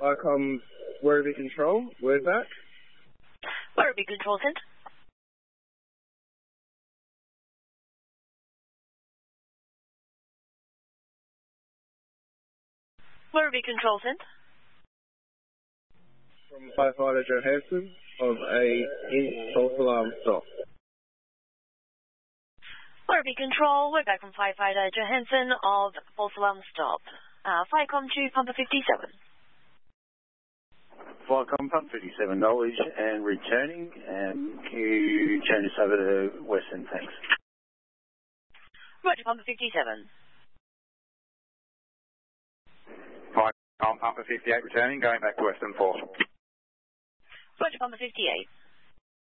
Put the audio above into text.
Icom Werribee Control, word back. Werribee Control sent. Werribee Control sent. From Firefighter Johansson of a false alarm stop. Werribee Control, we're back from Firefighter Johansson of false alarm stop. Firecom to Pumper 57. Firecom Pump 57 knowledge and returning. Can you change us over to Western, thanks. Roger, Pumper 57. Firecom Pumper 58 returning, going back to Western 4. Roger, Pumper 58.